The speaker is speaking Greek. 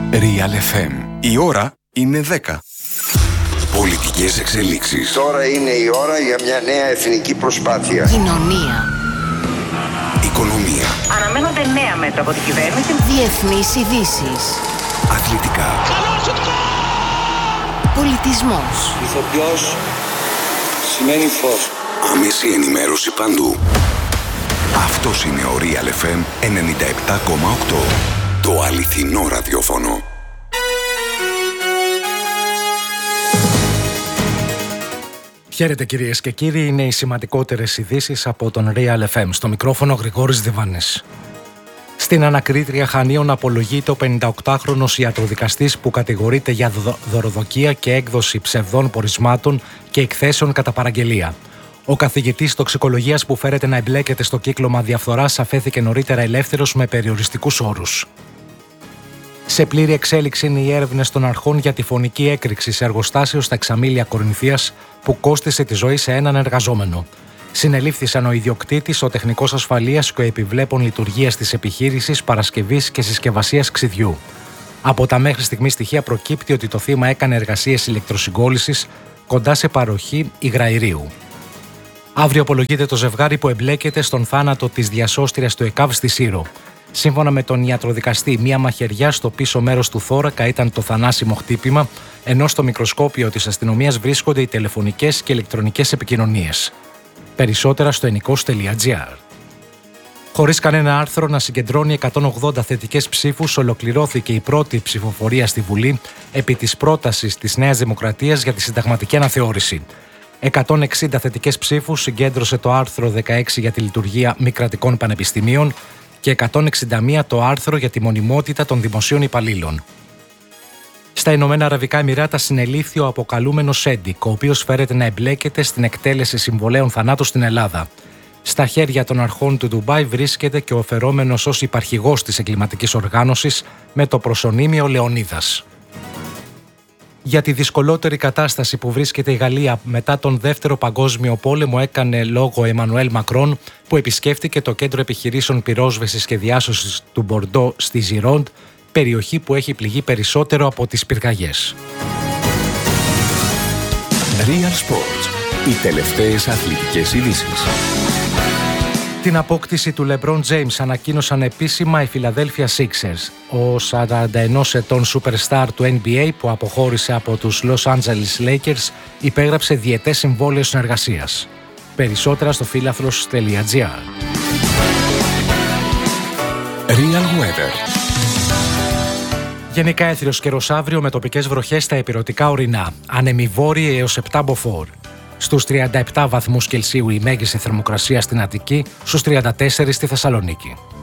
Real FM. Η ώρα είναι 10. Πολιτικές εξελίξεις. Τώρα είναι η ώρα για μια νέα εθνική προσπάθεια. Κοινωνία. Οικονομία. Αναμένονται νέα μέτρα από την κυβέρνηση. Διεθνείς ειδήσεις. Αθλητικά. Πολιτισμός. Ηθοποιός σημαίνει φως. Άμεση ενημέρωση παντού. Αυτός είναι ο Real FM 97,8. Το αληθινό ραδιόφωνο. Χαίρετε κυρίες και κύριοι, είναι οι σημαντικότερες ειδήσεις από τον Real FM. Στο μικρόφωνο Γρηγόρης Διβάνης. Στην ανακρίτρια Χανίων απολογείται ο 58χρονος ιατροδικαστής που κατηγορείται για δωροδοκία και έκδοση ψευδών πορισμάτων και εκθέσεων κατά παραγγελία. Ο καθηγητής τοξικολογίας που φέρεται να εμπλέκεται στο κύκλωμα διαφθοράς αφέθηκε νωρίτερα ελεύθερος με περιοριστικούς όρους. Σε πλήρη εξέλιξη είναι οι έρευνες των αρχών για τη φωνική έκρηξη σε εργοστάσιο στα Εξαμήλια Κορινθίας που κόστισε τη ζωή σε έναν εργαζόμενο. Συνελήφθησαν ο ιδιοκτήτης, ο τεχνικός ασφαλείας και ο επιβλέπων λειτουργίας της επιχείρησης παρασκευής και συσκευασίας ξυδιού. Από τα μέχρι στιγμή στοιχεία προκύπτει ότι το θύμα έκανε εργασίες ηλεκτροσυγκόλλησης κοντά σε παροχή υγραηρίου. Αύριο απολογείται το ζευγάρι που εμπλέκεται στον θάνατο της διασώστριας του ΕΚΑΒ στη Σύρο. Σύμφωνα με τον ιατροδικαστή, μία μαχαιριά στο πίσω μέρος του θώρακα ήταν το θανάσιμο χτύπημα, ενώ στο μικροσκόπιο της αστυνομίας βρίσκονται οι τηλεφωνικές και ηλεκτρονικές επικοινωνίες. Περισσότερα στο ενικός.gr. Χωρίς κανένα άρθρο να συγκεντρώνει 180 θετικές ψήφους, ολοκληρώθηκε η πρώτη ψηφοφορία στη Βουλή επί της πρότασης της Νέας Δημοκρατίας για τη συνταγματική αναθεώρηση. 160 θετικές ψήφους συγκέντρωσε το άρθρο 16 για τη λειτουργία μη κρατικών πανεπιστημίων και 161 το άρθρο για τη μονιμότητα των δημοσίων υπαλλήλων. Στα Ηνωμένα Αραβικά Εμιράτα συνελήφθη ο αποκαλούμενος Σέντικ, ο οποίος φέρεται να εμπλέκεται στην εκτέλεση συμβολέων θανάτου στην Ελλάδα. Στα χέρια των αρχών του Ντουμπάι βρίσκεται και ο φερόμενος ως υπαρχηγός της εγκληματικής οργάνωσης με το προσωνύμιο Λεωνίδας. Για τη δυσκολότερη κατάσταση που βρίσκεται η Γαλλία μετά τον Δεύτερο Παγκόσμιο Πόλεμο έκανε λόγο ο Εμμανουέλ Μακρόν, που επισκέφτηκε το κέντρο επιχειρήσεων πυρόσβεσης και διάσωσης του Μπορντό στη Ζιρόντ, περιοχή που έχει πληγεί περισσότερο από τις πυρκαγιές. Real Sports. Οι τελευταίες αθλητικές ειδήσεις. Την απόκτηση του LeBron James ανακοίνωσαν επίσημα οι Philadelphia Sixers. Ο 41 ετών superstar του NBA που αποχώρησε από τους Los Angeles Lakers υπέγραψε διετές συμβόλαιο συνεργασίας. Περισσότερα στο philathros.gr. Real Weather. Γενικά έθριος καιρός αύριο με τοπικές βροχές στα ηπειρωτικά ορεινά. Άνεμοι βόρειοι έως 7 μποφόρ. Στους 37 βαθμούς Κελσίου η μέγιστη θερμοκρασία στην Αττική, στους 34 στη Θεσσαλονίκη.